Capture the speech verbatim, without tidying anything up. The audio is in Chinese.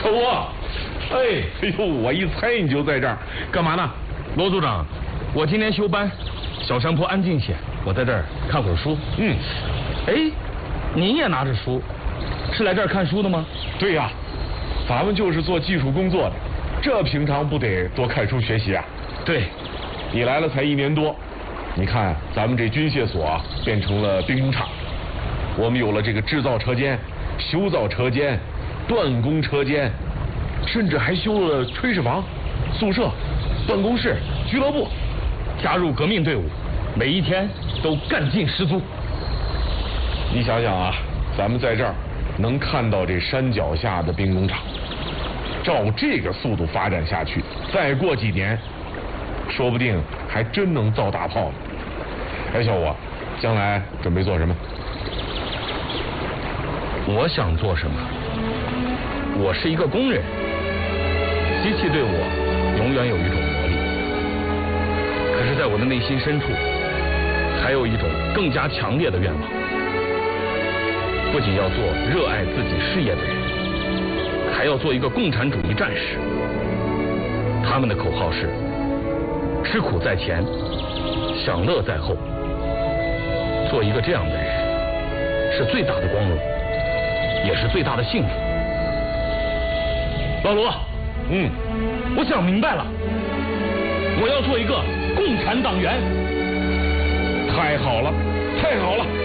小吴，哎，哎呦，我一猜你就在这儿，干嘛呢？ 罗组长，我今天休班，小山坡安静些，我在这儿看会儿书。 嗯， 哎，您也拿着书，是来这儿看书的吗？ 对呀，咱们就是做技术工作的，这平常不得多看书学习啊？ 对， 你来了才一年多，你看咱们这军械所啊，变成了兵工厂，我们有了这个制造车间、修造车间、锻工车间，甚至还修了炊事房、宿舍、办公室、俱乐部。 加入革命队伍，每一天都干劲十足。 你想想啊，咱们在这儿能看到这山脚下的兵工厂，照这个速度发展下去，再过几年，说不定还真能造大炮呢。哎，小伙，将来准备做什么？ 我想做什么？我是一个工人，机器对我永远有一种魔力。可是，在我的内心深处，还有一种更加强烈的愿望，不仅要做热爱自己事业的人，还要做一个共产主义战士。他们的口号是：吃苦在前，享乐在后。做一个这样的人，是最大的光荣，也是最大的幸福。老罗， 嗯， 我想明白了，我要做一个共产党员。 太好了，太好了。